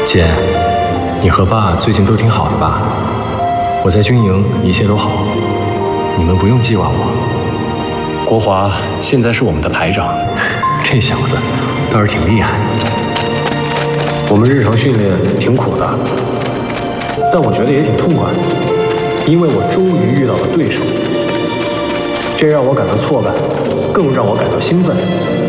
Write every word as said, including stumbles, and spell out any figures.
姐，你和爸最近都挺好的吧？我在军营一切都好，你们不用记挂我。 国华现在是我们的排长， 这小子倒是挺厉害。 我们日常训练挺苦的，但我觉得也挺痛快，因为我终于遇到了对手。这让我感到挫败，更让我感到兴奋。